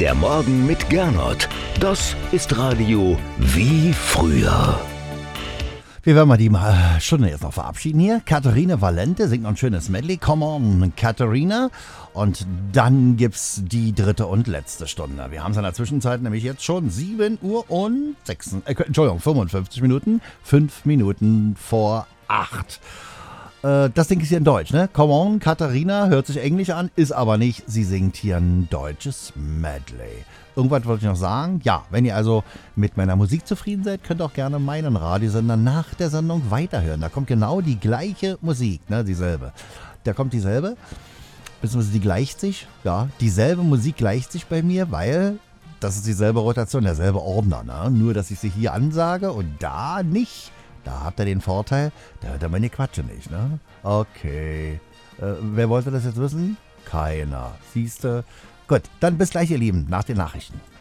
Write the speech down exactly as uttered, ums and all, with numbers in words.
Der Morgen mit Gernot. Das ist Radio wie früher. Wir werden mal die mal Stunde jetzt noch verabschieden hier. Katharina Valente singt noch ein schönes Medley. Come on, Katharina. Und dann gibt's die dritte und letzte Stunde. Wir haben es in der Zwischenzeit nämlich jetzt schon sieben Uhr und sechs, äh, Entschuldigung, fünfundfünfzig Minuten. fünf Minuten vor acht. Äh, das Ding ist hier in Deutsch, ne? Come on, Katharina, hört sich Englisch an, ist aber nicht. Sie singt hier ein deutsches Medley. Irgendwas wollte ich noch sagen. Ja, wenn ihr also mit meiner Musik zufrieden seid, könnt ihr auch gerne meinen Radiosender nach der Sendung weiterhören. Da kommt genau die gleiche Musik, ne, dieselbe. Da kommt dieselbe, beziehungsweise die gleicht sich, ja, dieselbe Musik gleicht sich bei mir, weil das ist dieselbe Rotation, derselbe Ordner, ne? Nur, dass ich sie hier ansage und da nicht. Da habt ihr den Vorteil, da hört ihr meine Quatsche nicht, ne? Okay. Äh, wer wollte das jetzt wissen? Keiner. Siehste? Gut, dann bis gleich, ihr Lieben, nach den Nachrichten.